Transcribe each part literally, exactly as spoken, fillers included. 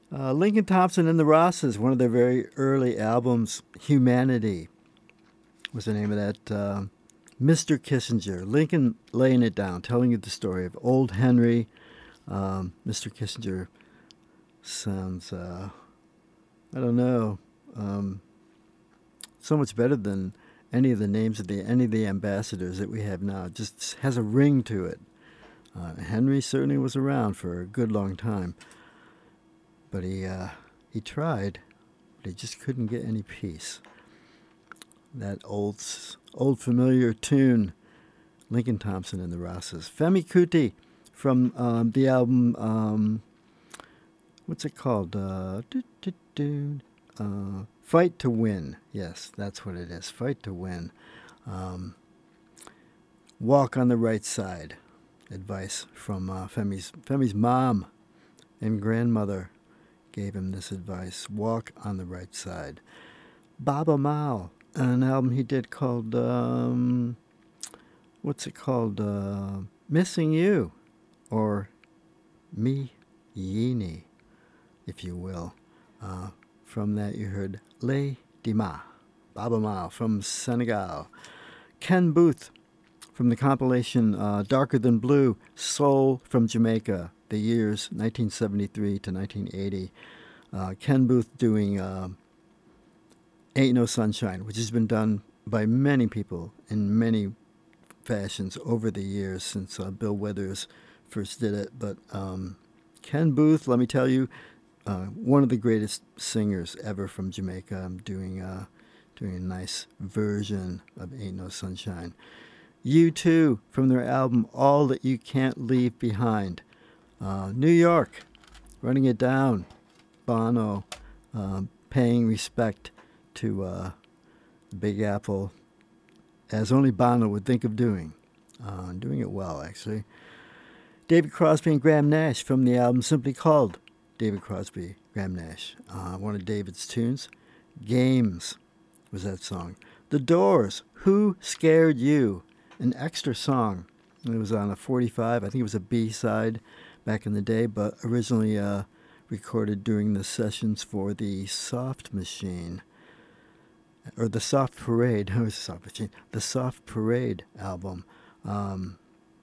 Uh, Lincoln Thompson and the Rosses, one of their very early albums, Humanity was the name of that. Uh, Mister Kissinger, Lincoln laying it down, telling you the story of old Henry. Um, Mister Kissinger sounds, uh, I don't know, um, so much better than any of the names of the any of the ambassadors that we have now. It just has a ring to it. Uh, Henry certainly was around for a good long time, but he uh, he tried, but he just couldn't get any peace. That old old familiar tune, Lincoln Thompson and the Rosses. Femi Kuti from um, the album, um, what's it called? Uh, doo, doo, doo, uh, Fight to Win. Yes, that's what it is. Fight to Win. Um, Walk on the right side. Advice from uh, Femi's Femi's mom and grandmother gave him this advice. Walk on the right side. Baba Mao, an album he did called, um, what's it called? Uh, Missing You, or Me Yini, if you will. Uh, from that you heard Le Dima, Baba Mao from Senegal. Ken Booth from the compilation uh, Darker Than Blue, Soul from Jamaica, the years nineteen seventy-three to nineteen eighty. Uh, Ken Booth doing uh, Ain't No Sunshine, which has been done by many people in many fashions over the years since uh, Bill Withers first did it. But um, Ken Booth, let me tell you, uh, one of the greatest singers ever from Jamaica. I'm doing, uh, doing a nice version of Ain't No Sunshine. U two from their album All That You Can't Leave Behind. Uh, New York, Running It Down. Bono, uh, paying respect to uh, Big Apple, as only Bono would think of doing. Uh, doing it well, actually. David Crosby and Graham Nash from the album simply called David Crosby, Graham Nash. Uh, one of David's tunes. Games was that song. The Doors, Who Scared You? An extra song. It was on a forty-five. I think it was a B-side back in the day, but originally uh, recorded during the sessions for the Soft Machine, or the Soft Parade. Oh, Soft Machine. The Soft Parade album. Um,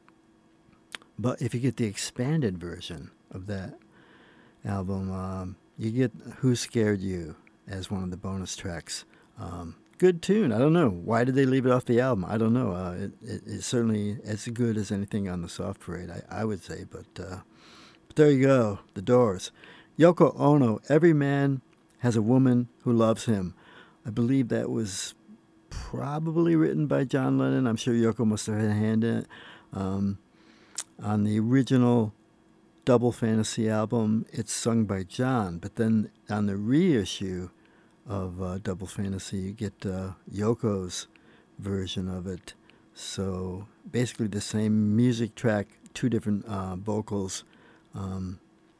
but if you get the expanded version of that album, um, you get Who Scared You as one of the bonus tracks. Um, good tune. I don't know. Why did they leave it off the album? I don't know. Uh, it, it, it's certainly as good as anything on the Soft Parade, I, I would say. But, uh, but there you go. The Doors. Yoko Ono, Every Man Has a Woman Who Loves Him. I believe that was probably written by John Lennon. I'm sure Yoko must have had a hand in it. Um, on the original Double Fantasy album, it's sung by John. But then on the reissue of uh, Double Fantasy, you get uh, Yoko's version of it. So basically the same music track, two different uh, vocals um,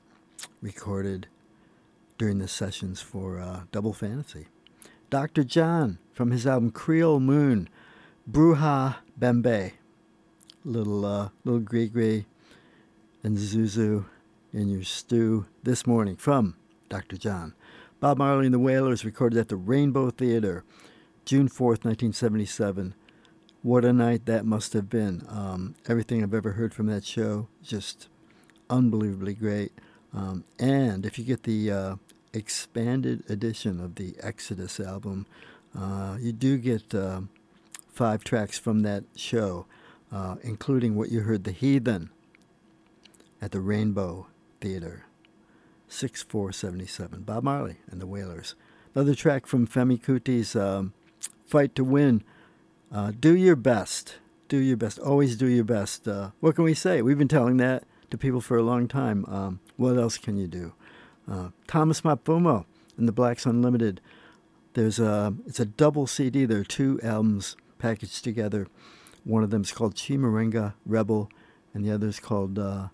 recorded during the sessions for uh, Double Fantasy. Doctor John from his album Creole Moon, Bruja Bembe, little uh, little Grigri and Zuzu in your stew this morning from Doctor John. Bob Marley and the Wailers recorded at the Rainbow Theater, June fourth, nineteen seventy-seven. What a night that must have been. Um, everything I've ever heard from that show, just unbelievably great. Um, and if you get the uh, expanded edition of the Exodus album, uh, you do get uh, five tracks from that show, uh, including what you heard, The Heathen, at the Rainbow Theater, six four seventy-seven. Bob Marley and the Wailers. Another track from Femi Kuti's um, Fight to Win. Uh, do your best. Do your best. Always do your best. Uh, what can we say? We've been telling that to people for a long time. Um, what else can you do? Uh, Thomas Mapfumo and the Blacks Unlimited. There's a, it's a double C D. There are two albums packaged together. One of them is called Chimarenga Rebel, and the other is called uh,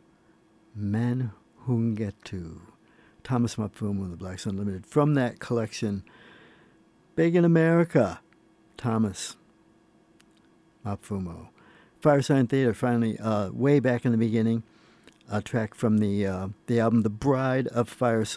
Manhungetu. Thomas Mapfumo and the Blacks Unlimited. From that collection, Big in America, Thomas Mapfumo. Firesign Theater, finally, uh, way back in the beginning, a track from the uh, the album The Bride of Firesign.